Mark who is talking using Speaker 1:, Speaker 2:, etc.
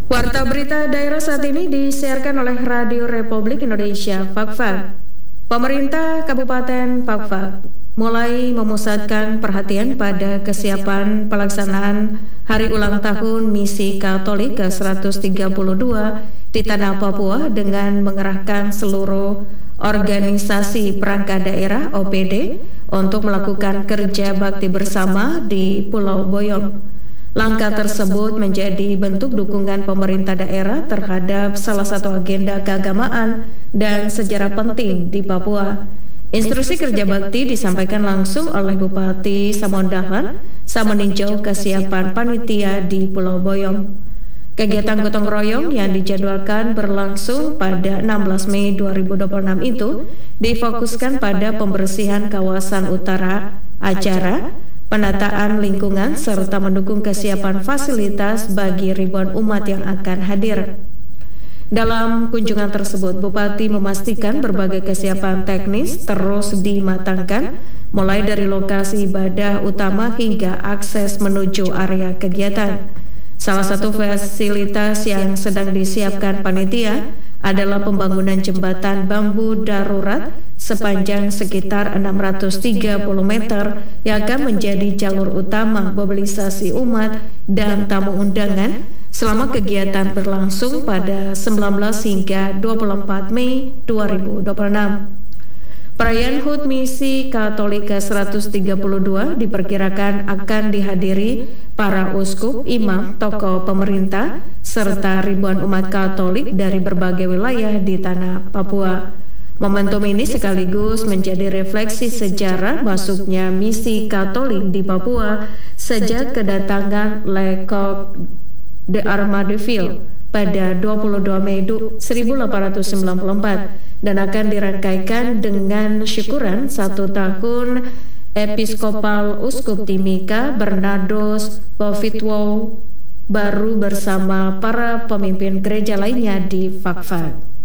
Speaker 1: Warta berita daerah saat ini disiarkan oleh Radio Republik Indonesia Fakfak. Pemerintah Kabupaten Fakfak mulai memusatkan perhatian pada kesiapan pelaksanaan Hari Ulang Tahun Misi Katolik ke-132 di Tanah Papua dengan mengerahkan seluruh organisasi perangkat daerah OPD untuk melakukan kerja bakti bersama di Pulau Boyong. Langkah tersebut menjadi bentuk dukungan pemerintah daerah terhadap salah satu agenda keagamaan dan sejarah penting di Papua. Instruksi kerja bakti disampaikan langsung oleh Bupati Samondahan saat meninjau kesiapan panitia di Pulau Boyong. Kegiatan gotong royong yang dijadwalkan berlangsung pada 16 Mei 2026 itu difokuskan pada pembersihan kawasan utara acara, penataan lingkungan, serta mendukung kesiapan fasilitas bagi ribuan umat yang akan hadir. Dalam kunjungan tersebut, Bupati memastikan berbagai kesiapan teknis terus dimatangkan, mulai dari lokasi ibadah utama hingga akses menuju area kegiatan. Salah satu fasilitas yang sedang disiapkan panitia adalah pembangunan jembatan bambu darurat sepanjang sekitar 630 meter yang akan menjadi jalur utama mobilisasi umat dan tamu undangan selama kegiatan berlangsung pada 19 hingga 24 Mei 2026. Perayaan HUT Misi Katolik ke-132 diperkirakan akan dihadiri para uskup, imam, tokoh pemerintah, serta ribuan umat Katolik dari berbagai wilayah di tanah Papua. Momentum ini sekaligus menjadi refleksi sejarah masuknya misi Katolik di Papua sejak kedatangan Le Coq d'Armandeville pada 22 Mei 1894 dan akan dirangkaikan dengan syukuran 1 tahun Episkopal Uskup Timika Bernardus Bovitwow baru bersama para pemimpin gereja lainnya di Fakfak.